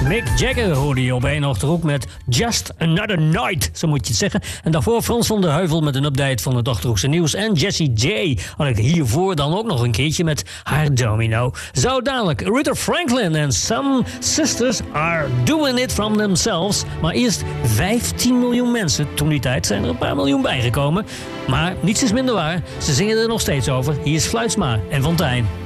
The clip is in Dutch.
Mick Jagger hoorde je op één Achterhoek met Just Another Night, zo moet je het zeggen. En daarvoor Frans van der Heuvel met een update van het Achterhoekse nieuws. En Jessie J had ik hiervoor dan ook nog een keertje met haar Domino. Zo dadelijk Rita Franklin en Some Sisters Are Doing It From Themselves. Maar eerst 15 miljoen mensen. Toen die tijd zijn er een paar miljoen bijgekomen. Maar niets is minder waar. Ze zingen er nog steeds over. Hier is Fluitsma en Fontijn.